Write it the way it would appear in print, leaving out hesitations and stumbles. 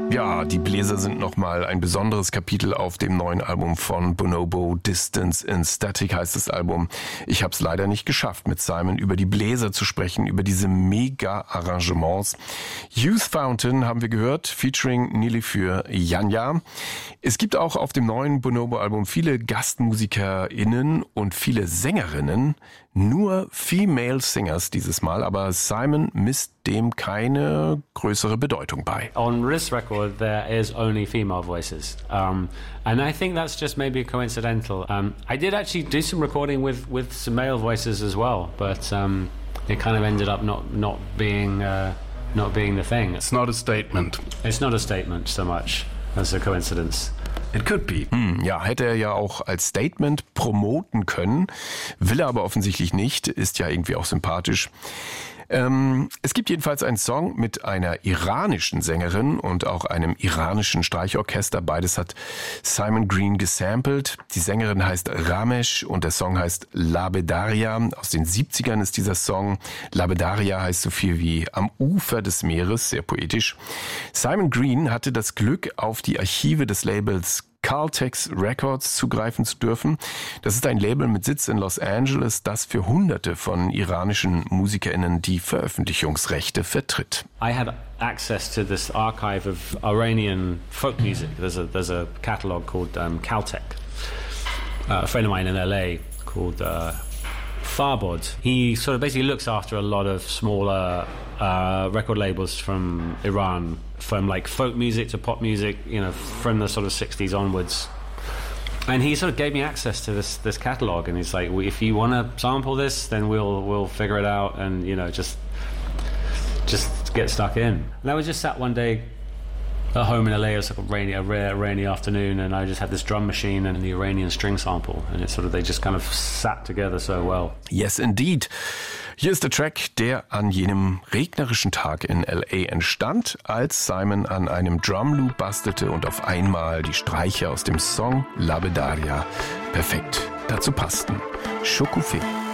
Ja, die Bläser sind nochmal ein besonderes Kapitel auf dem neuen Album von Bonobo. Distance in Static heißt das Album. Ich habe es leider nicht geschafft, mit Simon über die Bläser zu sprechen, über diese Mega-Arrangements. Youth Fountain haben wir gehört, featuring Nili für Janja. Es gibt auch auf dem neuen Bonobo-Album viele GastmusikerInnen und viele Sängerinnen. Nur Female Singers dieses Mal, aber Simon misst dem keine größere Bedeutung bei. On this record there is only female voices, and I think that's just maybe coincidental. I did actually do some recording with some male voices as well, but it kind of ended up not being the thing. It's not a statement. It's not a statement so much as a coincidence. It could be. Ja, hätte er ja auch als Statement promoten können, will er aber offensichtlich nicht, ist ja irgendwie auch sympathisch. Es gibt jedenfalls einen Song mit einer iranischen Sängerin und auch einem iranischen Streichorchester. Beides hat Simon Green gesampelt. Die Sängerin heißt Ramesh und der Song heißt Labedaria. Aus den 70ern ist dieser Song. Labedaria heißt so viel wie am Ufer des Meeres, sehr poetisch. Simon Green hatte das Glück, auf die Archive des Labels Caltex Records zugreifen zu dürfen. Das ist ein Label mit Sitz in Los Angeles, das für Hunderte von iranischen MusikerInnen die Veröffentlichungsrechte vertritt. I had access to this archive of Iranian folk music. There's a catalog called Caltech. A friend of mine in LA called Farbod. He sort of basically looks after a lot of smaller record labels from Iran, from like folk music to pop music, you know, from the sort of 60s onwards. And he sort of gave me access to this catalog, and he's like, well, if you want to sample this, then we'll figure it out, and you know, just get stuck in. And I was just sat one day at home in LA. It was like a rare rainy afternoon, and I just had this drum machine and the Iranian string sample, and they just kind of sat together so well. Yes, indeed. Hier ist der Track, der an jenem regnerischen Tag in L.A. entstand, als Simon an einem Drumloop bastelte und auf einmal die Streicher aus dem Song Labedaria perfekt dazu passten. Chocoufé.